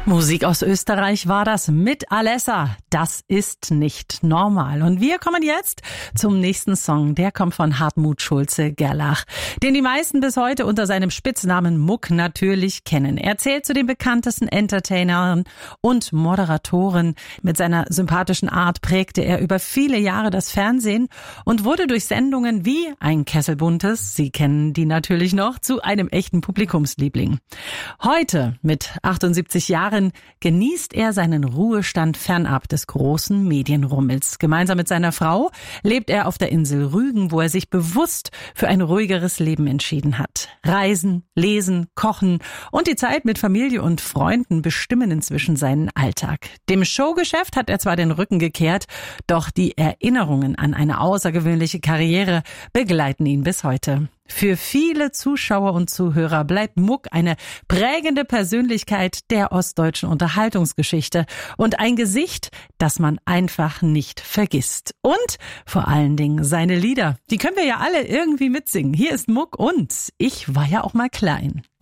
Musik aus Österreich war das mit Alessa. Das ist nicht normal. Und wir kommen jetzt zum nächsten Song. Der kommt von Hartmut Schulze-Gerlach, den die meisten bis heute unter seinem Spitznamen Muck natürlich kennen. Er zählt zu den bekanntesten Entertainern und Moderatoren. Mit seiner sympathischen Art prägte er über viele Jahre das Fernsehen und wurde durch Sendungen wie Ein Kessel Buntes, Sie kennen die natürlich noch, zu einem echten Publikumsliebling. Heute, mit 78 Jahren, genießt er seinen Ruhestand fernab des großen Medienrummels. Gemeinsam mit seiner Frau lebt er auf der Insel Rügen, wo er sich bewusst für ein ruhigeres Leben entschieden hat. Reisen, lesen, kochen und die Zeit mit Familie und Freunden bestimmen inzwischen seinen Alltag. Dem Showgeschäft hat er zwar den Rücken gekehrt, doch die Erinnerungen an eine außergewöhnliche Karriere begleiten ihn bis heute. Für viele Zuschauer und Zuhörer bleibt Muck eine prägende Persönlichkeit der ostdeutschen Unterhaltungsgeschichte und ein Gesicht, das man einfach nicht vergisst. Und vor allen Dingen seine Lieder, die können wir ja alle irgendwie mitsingen. Hier ist Muck und Ich war ja auch mal klein.